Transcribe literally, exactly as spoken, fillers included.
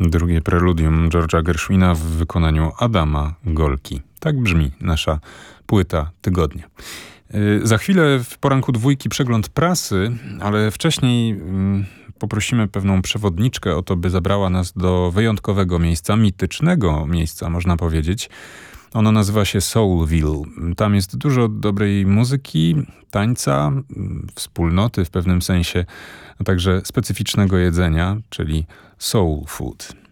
Drugie preludium George'a Gershwina w wykonaniu Adama Golki. Tak brzmi nasza płyta tygodnia. Za chwilę w poranku dwójki przegląd prasy, ale wcześniej poprosimy pewną przewodniczkę o to, by zabrała nas do wyjątkowego miejsca, mitycznego miejsca, można powiedzieć. Ono nazywa się Soulville. Tam jest dużo dobrej muzyki, tańca, wspólnoty w pewnym sensie, a także specyficznego jedzenia, czyli soul food.